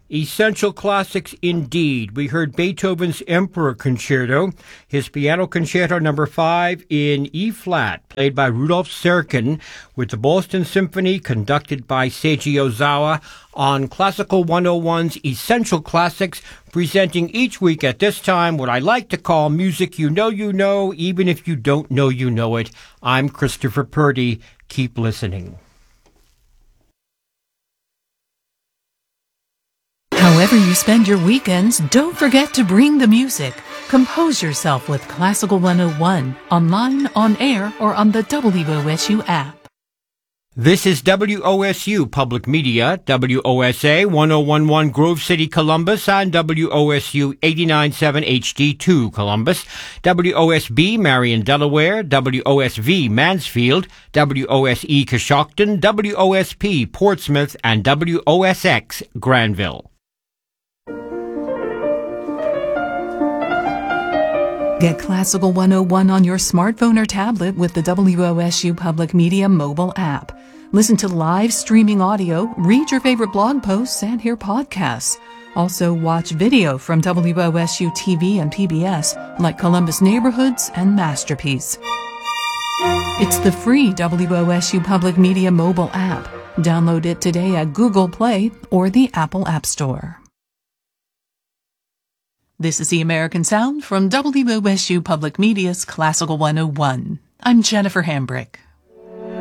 Essential classics indeed. We heard Beethoven's Emperor Concerto, his Piano Concerto No. 5 in E-flat, played by Rudolf Serkin, with the Boston Symphony conducted by Seiji Ozawa, on Classical 101's Essential Classics, presenting each week at this time what I like to call music you know, even if you don't know you know it. I'm Christopher Purdy. Keep listening. However you spend your weekends, don't forget to bring the music. Compose yourself with Classical 101, online, on air, or on the WOSU app. This is WOSU Public Media, WOSA 1011 Grove City, Columbus, and WOSU 897 HD2 Columbus, WOSB Marion, Delaware, WOSV Mansfield, WOSE Coshocton, WOSP Portsmouth, and WOSX Granville. Get Classical 101 on your smartphone or tablet with the WOSU Public Media mobile app. Listen to live streaming audio, read your favorite blog posts, and hear podcasts. Also watch video from WOSU TV and PBS like Columbus Neighborhoods and Masterpiece. It's the free WOSU Public Media mobile app. Download it today at Google Play or the Apple App Store. This is the American Sound from WOSU Public Media's Classical 101. I'm Jennifer Hambrick.